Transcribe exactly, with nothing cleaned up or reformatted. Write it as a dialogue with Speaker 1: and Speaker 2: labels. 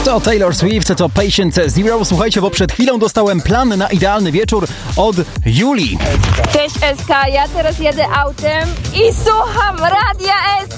Speaker 1: To Taylor Swift, to Patient Zero. Słuchajcie, bo przed chwilą dostałem plan na idealny wieczór od Julii.
Speaker 2: Cześć S K, ja teraz jadę autem i słucham Radia S K.